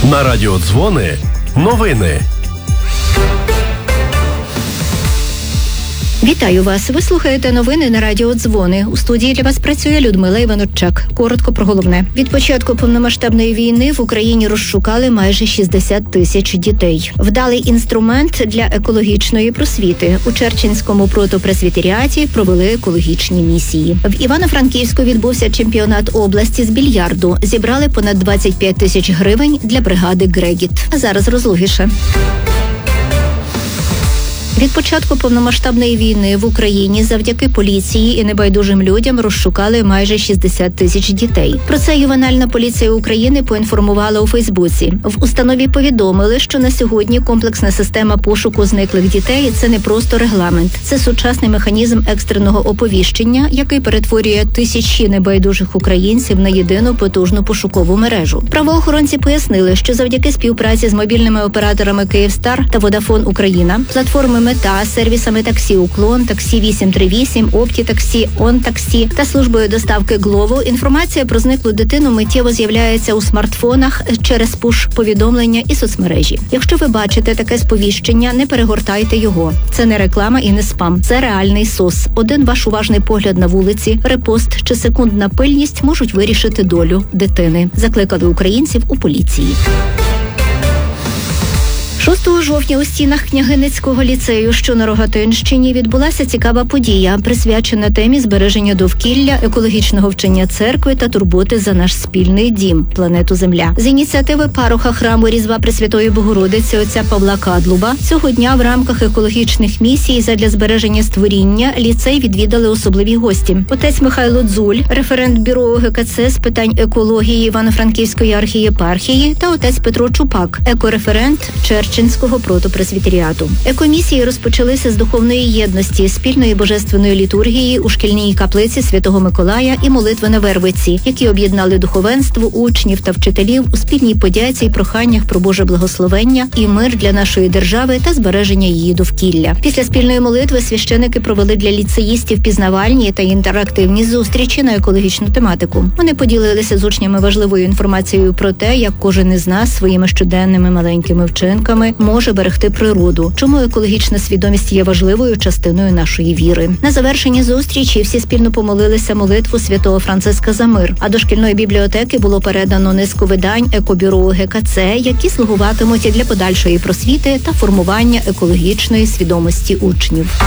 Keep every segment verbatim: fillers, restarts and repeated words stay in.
На радіо Дзвони новини. Вітаю вас. Ви слухаєте новини на радіо Дзвони. У студії для вас працює Людмила Іваноччак. Коротко про головне. Від початку повномасштабної війни в Україні розшукали майже шістдесят тисяч дітей. Вдалий інструмент для екологічної просвіти. У Черченському протопресвітеріаті провели екологічні місії. В Івано-Франківську відбувся чемпіонат області з більярду. Зібрали понад двадцять п'ять тисяч гривень для бригади «Грегіт». А зараз розлогіше. Від початку повномасштабної війни в Україні завдяки поліції і небайдужим людям розшукали майже шістдесят тисяч дітей. Про це ювенальна поліція України поінформувала у Фейсбуці. В установі повідомили, що на сьогодні комплексна система пошуку зниклих дітей – це не просто регламент. Це сучасний механізм екстреного оповіщення, який перетворює тисячі небайдужих українців на єдину потужну пошукову мережу. Правоохоронці пояснили, що завдяки співпраці з мобільними операторами «Київстар» та «Водафон Україна», платформи «Мета», сервісами таксі «Уклон», таксі вісім три вісім, «Опті-таксі», «Он-таксі» та службою доставки «Глово», інформація про зниклу дитину миттєво з'являється у смартфонах через пуш-повідомлення і соцмережі. Якщо ви бачите таке сповіщення, не перегортайте його. Це не реклама і не спам. Це реальний сос. Один ваш уважний погляд на вулиці, репост чи секундна пильність можуть вирішити долю дитини. Закликали українців у поліції. шостого жовтня у стінах Княгинницького ліцею, що на Рогатинщині, відбулася цікава подія, присвячена темі збереження довкілля, екологічного вчення церкви та турботи за наш спільний дім – планету Земля. З ініціативи пароха храму Різдва Пресвятої Богородиці отця Павла Кадлуба цього дня в рамках екологічних місій задля збереження створіння ліцей відвідали особливі гості. Отець Михайло Дзуль, референт бюро О Ге Ка Це з питань екології Івано-Франківської архієпархії, та отець Петро Чупак, екореферент Черченського протопресвітеріату. Екомісії розпочалися з духовної єдності, спільної божественної літургії у шкільній каплиці Святого Миколая і молитви на Вервиці, які об'єднали духовенство, учнів та вчителів у спільній подяці й проханнях про Боже благословення і мир для нашої держави та збереження її довкілля. Після спільної молитви священики провели для ліцеїстів пізнавальні та інтерактивні зустрічі на екологічну тематику. Вони поділилися з учнями важливою інформацією про те, як кожен із нас своїми щоденними маленькими вчинками може берегти природу, чому екологічна свідомість є важливою частиною нашої віри. На завершенні зустрічі всі спільно помолилися молитву святого Франциска за мир, а до шкільної бібліотеки було передано низку видань екобюро О Ге Ка Це, які слугуватимуть для подальшої просвіти та формування екологічної свідомості учнів.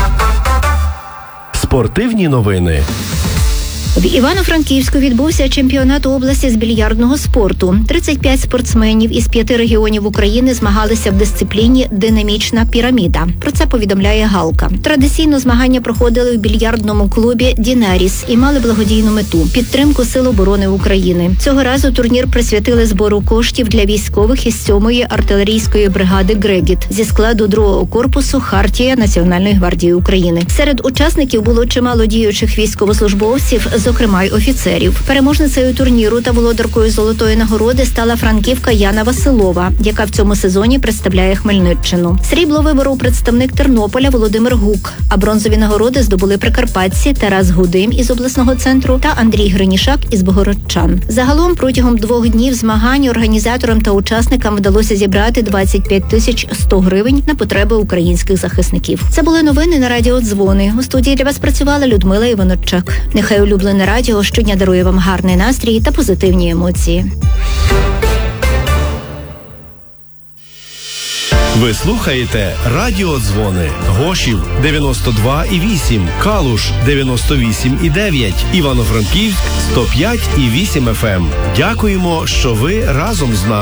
Спортивні новини. В Івано-Франківську відбувся чемпіонат області з більярдного спорту. тридцять п'ять спортсменів із п'яти регіонів України змагалися в дисципліні «Динамічна піраміда». Про це повідомляє Галка. Традиційно змагання проходили в більярдному клубі «Дінеріс» і мали благодійну мету – підтримку Сил оборони України. Цього разу турнір присвятили збору коштів для військових із сьомої артилерійської бригади «Грегіт» зі складу другого корпусу «Хартія» Національної гвардії України. Серед учасників було чимало діючих військовослужбовців, зокрема й офіцерів. Переможницею турніру та володаркою золотої нагороди стала франківка Яна Василова, яка в цьому сезоні представляє Хмельниччину. Срібло виборов представник Тернополя Володимир Гук, а бронзові нагороди здобули прикарпатці Тарас Гудим із обласного центру та Андрій Гринішак із Богородчан. Загалом протягом двох днів змагань організаторам та учасникам вдалося зібрати двадцять п'ять тисяч сто гривень на потреби українських захисників. Це були новини на радіо Дзвони. У студії для вас працювала Людмила Іваноччак. Нехай улюблене радіо щодня дарує вам гарний настрій та позитивні емоції. Ви слухаєте Радіо Дзвони. Гошів дев'яносто два і вісім, Калуш дев'яносто вісім і дев'ять, Івано-Франківськ сто п'ять і вісім еф ем. Дякуємо, що ви разом з нами.